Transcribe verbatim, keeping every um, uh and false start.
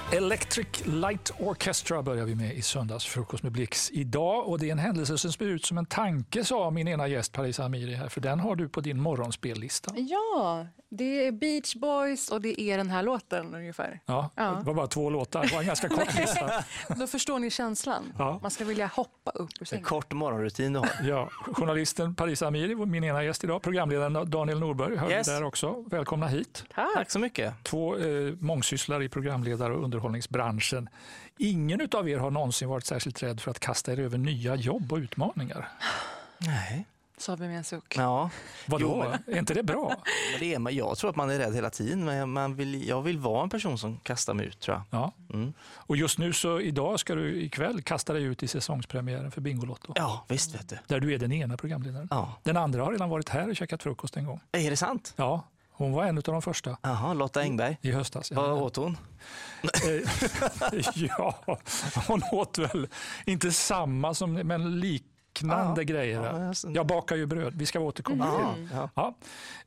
Electric Light Orchestra börjar vi med i söndags frukost med Blix idag, och det är en händelse som ser ut som en tanke, sa min ena gäst Parisa Amiri här, för den har du på din morgonspellista. Ja, det är Beach Boys och det är den här låten ungefär. Ja, ja. Det var bara två låtar, det var en ganska kort lista. Då förstår ni känslan. Ja. Man ska vilja hoppa upp ur sängen. En kort morgonrutin du har. Ja, journalisten Parisa Amiri, min ena gäst idag, programledaren Daniel Norberg, hör yes. där också. Välkomna hit. Tack. Tack så mycket. Två eh, mångsysslare i programledare- och underhållningsbranschen. Ingen utav er har någonsin varit särskilt rädd för att kasta er över nya jobb och utmaningar. Nej. Sa vi med en suck. Ja. Vadå? Jo, men... Är inte det bra? Men det är, man, jag tror att man är rädd hela tiden, men man vill, jag vill vara en person som kastar mig ut, tror jag. Ja. Mm. Och just nu så idag ska du ikväll kasta dig ut i säsongspremiären för Bingolotto. Ja, visst vet du. Där du är den ena programledaren. Ja. Den andra har redan varit här och käkat frukost en gång. Är det sant? Ja. Hon var en av de första. Jaha, Lotta Engberg. I höstas. Vad åt hon? Ja, hon åt väl inte samma som, men liknande ja, grejer. Ja, jag bakar ju bröd. Vi ska återkomma mm. till. Ja. Ja.